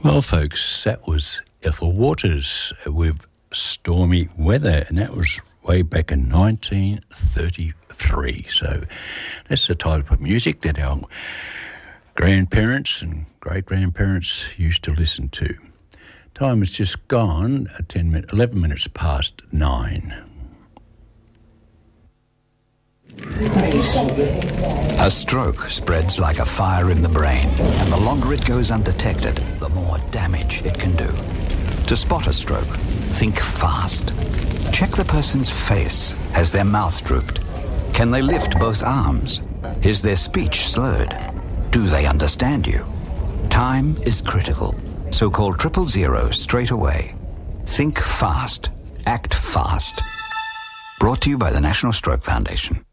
Well, folks, that was Ethel Waters with Stormy Weather, and that was way back in 1933. So that's the type of music that our grandparents and great-grandparents used to listen to. Time has just gone, 11 minutes past 9. A stroke spreads like a fire in the brain, and the longer it goes undetected, the more damage it can do. To spot a stroke, think fast. Check the person's face. Has their mouth drooped? Can they lift both arms? Is their speech slurred? Do they understand you? Time is critical, so call 000 straight away. Think fast. Act fast. Brought to you by the National Stroke Foundation.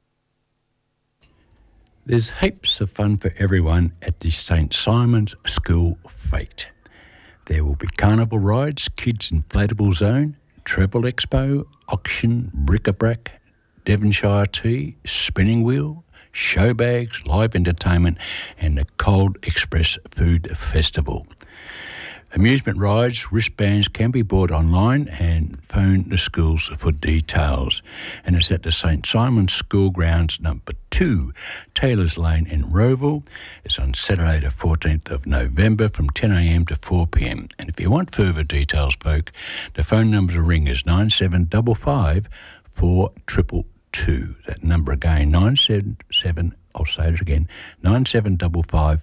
There's heaps of fun for everyone at the St Simon's School Fete. There will be carnival rides, kids inflatable zone, travel expo, auction, bric-a-brac, Devonshire tea, spinning wheel, show bags, live entertainment, and the Cold Express Food Festival. Amusement rides, wristbands can be bought online and phone the schools for details. And it's at the St Simon's School Grounds number 2, Taylor's Lane in Roeville. It's on Saturday the 14th of November from 10 a.m. to 4 p.m. And if you want further details, folk, the phone number to ring is 9755 4222. That number again, 977, I'll say it again, 9755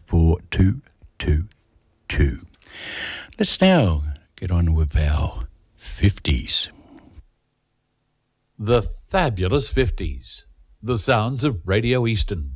4222. Let's now get on with our 50s. The Fabulous 50s. The sounds of Radio Eastern.